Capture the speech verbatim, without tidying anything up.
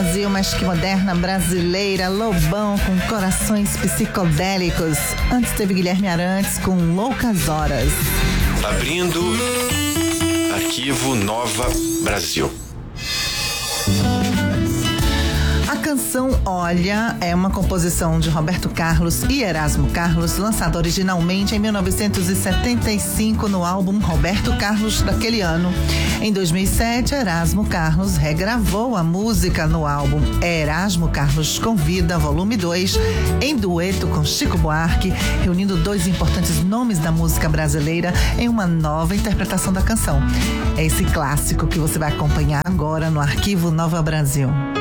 Brasil, mas que moderna brasileira, Lobão com Corações Psicodélicos. Antes teve Guilherme Arantes com Loucas Horas. Abrindo Arquivo Nova Brasil. A canção Olha é uma composição de Roberto Carlos e Erasmo Carlos, lançada originalmente em mil novecentos e setenta e cinco no álbum Roberto Carlos daquele ano. Em dois mil e sete, Erasmo Carlos regravou a música no álbum Erasmo Carlos Convida, volume dois, em dueto com Chico Buarque, reunindo dois importantes nomes da música brasileira em uma nova interpretação da canção. É esse clássico que você vai acompanhar agora no Arquivo Nova Brasil.